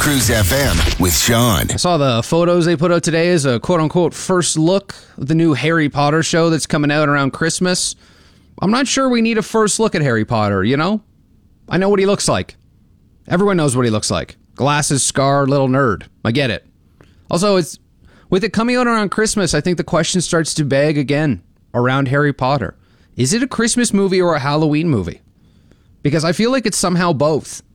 Cruise FM with Sean. I saw the photos they put out today as a quote-unquote first look of the new Harry Potter show that's coming out around Christmas. I'm not sure we need a first look at Harry Potter, you know? I know what he looks like. Everyone knows what he looks like. Glasses, scar, little nerd. I get it. Also, with it coming out around Christmas, I think the question starts to beg again around Harry Potter. Is it a Christmas movie or a Halloween movie? Because I feel like it's somehow both.